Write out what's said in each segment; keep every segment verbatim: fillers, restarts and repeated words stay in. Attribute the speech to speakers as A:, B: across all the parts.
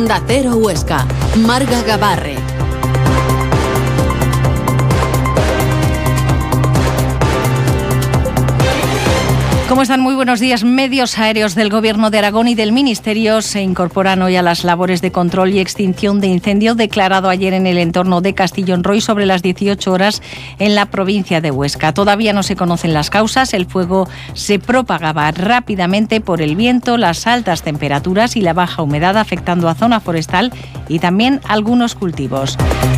A: Onda Cero Huesca, Marga Gabarre.
B: ¿Cómo están? Muy buenos días. Medios aéreos del Gobierno de Aragón y del Ministerio se incorporan hoy a las labores de control y extinción de incendio declarado ayer en el entorno de Castillón Roy sobre las dieciocho horas en la provincia de Huesca. Todavía no se conocen las causas. El fuego se propagaba rápidamente por el viento, las altas temperaturas y la baja humedad, afectando a zona forestal y también algunos cultivos.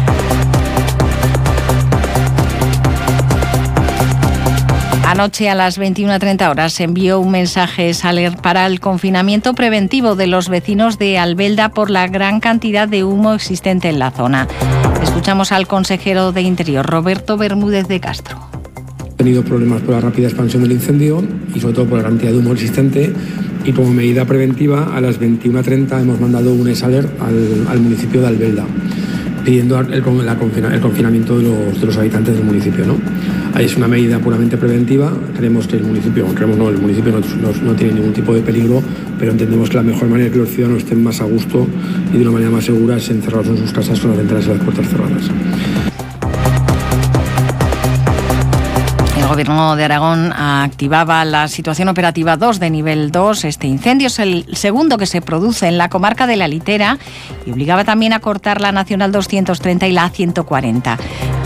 B: Anoche a las veintiuna treinta horas se envió un mensaje Saler para el confinamiento preventivo de los vecinos de Albelda por la gran cantidad de humo existente en la zona. Escuchamos al consejero de Interior, Roberto Bermúdez de Castro.
C: He tenido problemas por la rápida expansión del incendio y sobre todo por la cantidad de humo existente, y como medida preventiva a las veintiuna treinta hemos mandado un e-Saler al, al municipio de Albelda pidiendo el, el, el confinamiento de los, de los habitantes del municipio, ¿no? Ahí es una medida puramente preventiva. Creemos que el municipio, creemos no, el municipio no, no, no tiene ningún tipo de peligro, pero entendemos que la mejor manera de que los ciudadanos estén más a gusto y de una manera más segura es encerrados en sus casas con las ventanas y las puertas cerradas.
B: El Gobierno de Aragón activaba la situación operativa dos de nivel dos. Este incendio es el segundo que se produce en la comarca de La Litera y obligaba también a cortar la Nacional doscientos treinta y la A ciento cuarenta.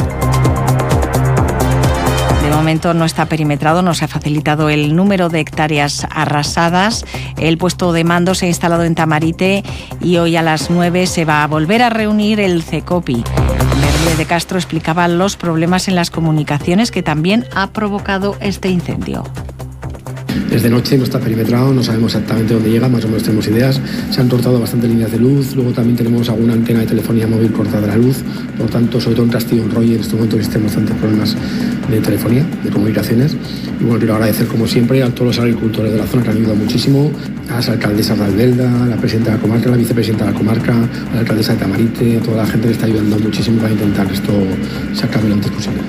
B: De momento no está perimetrado, no se ha facilitado el número de hectáreas arrasadas. El puesto de mando se ha instalado en Tamarite y hoy a las nueve se va a volver a reunir el CECOPI. Bermúdez de Castro explicaba los problemas en las comunicaciones que también ha provocado este incendio.
C: Desde noche no está perimetrado, no sabemos exactamente dónde llega, más o menos tenemos ideas. Se han cortado bastantes líneas de luz, luego también tenemos alguna antena de telefonía móvil cortada de la luz. Por lo tanto, sobre todo en Castillón Roy en este momento existen bastantes problemas de telefonía, de comunicaciones. Y bueno, quiero agradecer como siempre a todos los agricultores de la zona que han ayudado muchísimo, a las alcaldesas de Albelda, a la presidenta de la comarca, a la vicepresidenta de la comarca, a la alcaldesa de Tamarite, a toda la gente que está ayudando muchísimo para intentar que esto se acabe lo antes posible.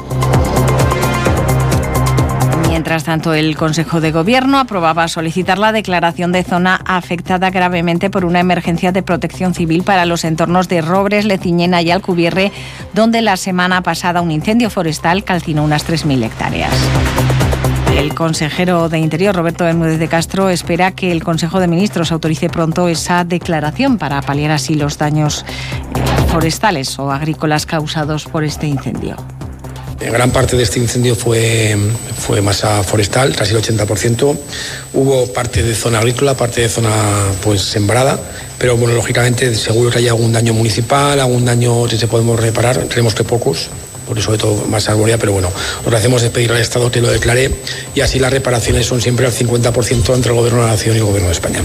B: Mientras tanto, el Consejo de Gobierno aprobaba solicitar la declaración de zona afectada gravemente por una emergencia de protección civil para los entornos de Robres, Leciñena y Alcubierre, donde la semana pasada un incendio forestal calcinó unas tres mil hectáreas. El consejero de Interior, Roberto Bermúdez de Castro, espera que el Consejo de Ministros autorice pronto esa declaración para paliar así los daños forestales o agrícolas causados por este incendio.
C: Gran parte de este incendio fue, fue masa forestal, casi el ochenta por ciento. Hubo parte de zona agrícola, parte de zona pues sembrada, pero bueno, lógicamente seguro que hay algún daño municipal, algún daño que se podemos reparar, creemos que pocos, por eso sobre todo más arbórea, pero bueno, lo que hacemos es pedir al Estado que lo declare y así las reparaciones son siempre al cincuenta por ciento entre el Gobierno de la Nación y el Gobierno de España.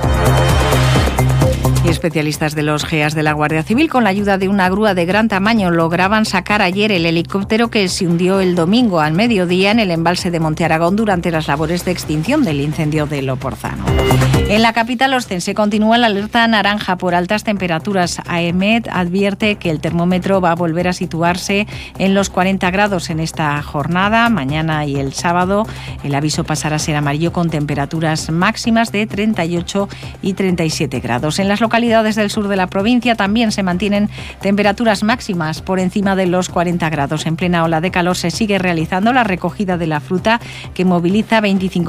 B: Y especialistas de los G E A S de la Guardia Civil, con la ayuda de una grúa de gran tamaño, lograban sacar ayer el helicóptero que se hundió el domingo al mediodía en el embalse de Monte Aragón durante las labores de extinción del incendio de Loporzano. En la capital ostense continúa la alerta naranja por altas temperaturas. AEMET advierte que el termómetro va a volver a situarse en los cuarenta grados en esta jornada. Mañana y el sábado el aviso pasará a ser amarillo con temperaturas máximas de treinta y ocho y treinta y siete grados. En las localidades del sur de la provincia también se mantienen temperaturas máximas por encima de los cuarenta grados. En plena ola de calor se sigue realizando la recogida de la fruta que moviliza veinticinco